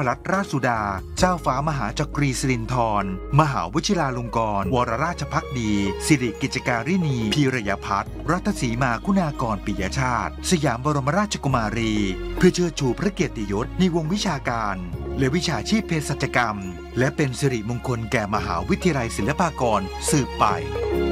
รัตนราชสุดาเจ้าฟ้ามหาจักรีสิรินธรมหาวชิราลงกรณ์วรราชภักดีสิริกิจการินีพีรยพัฒน์รัตศรีมาคุณากรปิยชาติสยามบรมราชกุมารีเพื่อเชิดชูพระเกียรติยศในวงวิชาการและวิชาชีพเภสัชกรรมและเป็นสิริมงคลแก่มหาวิทยาลัยศิลปากรสืบไป